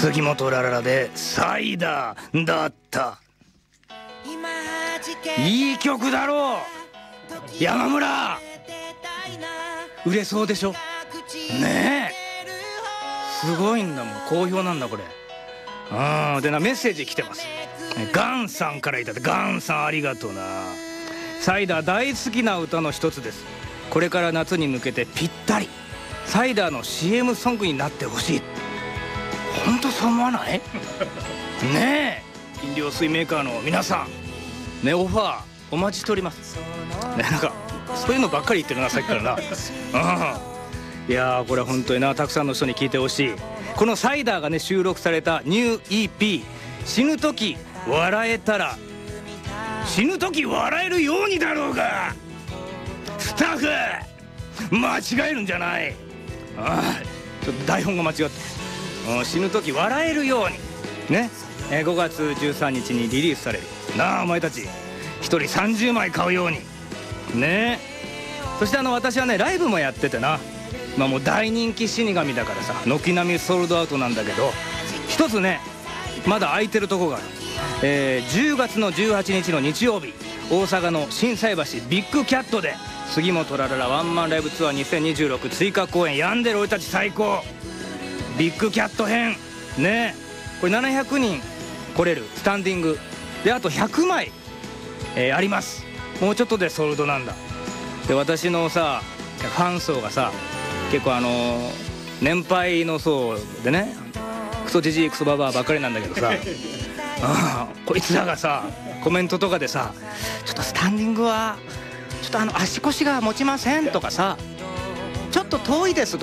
杉本ラララでサイダーだった。いい曲だろう山村。売れそうでしょねえ、すごいんだもん、好評なんだこれ。でな、メッセージ来てます。ガンさんからいただいて、ガンさんありがとうな。サイダー大好きな歌の一つです。これから夏に向けてぴったりサイダーの CM ソングになってほしい。本当そう思わないねえ、飲料水メーカーの皆さんね、オファーお待ちしておりますね。なんかそういうのばっかり言ってるな、さっきからな。いやー、これ本当にな、たくさんの人に聞いてほしい。このサイダーがね、収録されたニュー EP「死ぬ時笑えたら」、死ぬ時笑えるようにだろうが、スタッフ間違えるんじゃない。ちょっと台本が間違って、死ぬ時笑えるようにね、5月13日にリリースされるなあ。お前たち1人30枚買うようにね。そして私はね、ライブもやっててな、もう大人気死神だからさ、軒並みソールドアウトなんだけど、一つねまだ空いてるとこがある。10月の18日の日曜日、大阪の心斎橋ビッグキャットで杉本ラララワンマンライブツアー2026追加公演、病んでる俺たち最高ビッグキャット編ね。これ700人来れるスタンディングで、あと100枚、あります。もうちょっとでソールドなんだ。で、私のさファン層がさ、結構年配の層でね、クソジジイクソババアばっかりなんだけどさこいつらがさコメントとかでさ、ちょっとスタンディングはちょっと足腰が持ちませんとかさ、ちょっと遠いですと